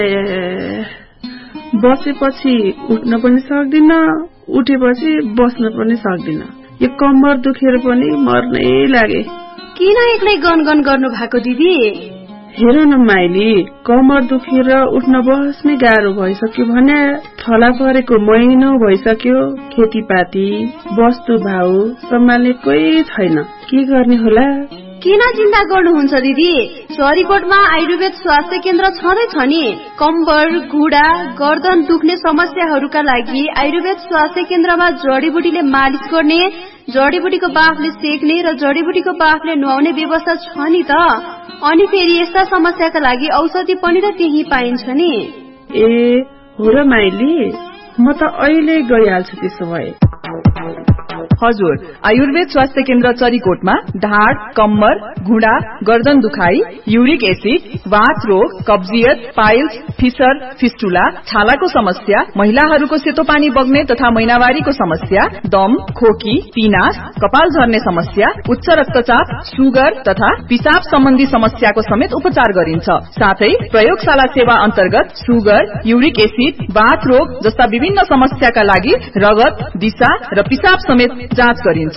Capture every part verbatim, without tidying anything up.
बसेपछि उठ्न पनि सक्दिन, उठेपछि बस्न पनि सक्दिन। यो कम्मर दुखेर पनि मर्नै लागे। किन एक्लै गनगन गर्नु भएको दिदी? हेर न माइली, कम्मर दुखेर उठ्न बस्नै गाह्रो भइसक्यो भने थला परेको महिनौ भइसक्यो। खेतीपाती वस्तु भाउ सम्हाल्ने कोही छैन, के गर्ने होला? किन चिन्ता गर्नुहुन्छ दिदी? चरीकोटमा आयुर्वेद स्वास्थ्य केन्द्र छँदैछ नि। कम्बर, घुँडा, गर्दन दुख्ने समस्याहरूका लागि आयुर्वेद स्वास्थ्य केन्द्रमा जडीबुटीले मालिश गर्ने, जडीबुटीको बाफले सेक्ने र जडीबुटीको बाफले नुहाउने व्यवस्था छ नि त। अनि फेरि यस्ता समस्याका लागि औषधि पनि त त्यही पाइन्छ नि। ए हो र माइली, म त अहिले गइहाल्छु त्यसो भए। हजुर, आयुर्वेद स्वास्थ्य केन्द्र चरीकोटमा ढाड, कम्मर, घुँडा, गर्दन दुखाइ, युरिक एसिड, वात रोग, कब्जियत, पाइल्स, फिसर, फिस्टुला, छालाको समस्या, महिलाहरूको सेतो पानी बग्ने तथा महिनावारीको समस्या, दम, खोकी, पिनास, कपाल झर्ने समस्या, उच्च रक्तचाप, सुगर तथा पिसाब सम्बन्धी समस्याको समेत उपचार गरिन्छ। साथै प्रयोगशाला सेवा अन्तर्गत सुगर, युरिक एसिड, वात रोग जस्ता विभिन्न समस्याका लागि रगत, दिशा र पिसाब समेत जाँच गरिन्छ।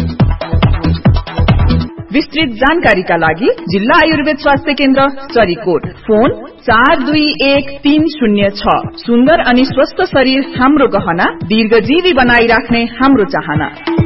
विस्तृत जानकारीका लागि जिल्ला आयुर्वेद स्वास्थ्य केन्द्र चरीकोट, फोन चार दुई एक तीन शून्य छ। सुन्दर अनि स्वस्थ शरीर हाम्रो गहना, दीर्घजीवी बनाइराख्ने हाम्रो चाहना।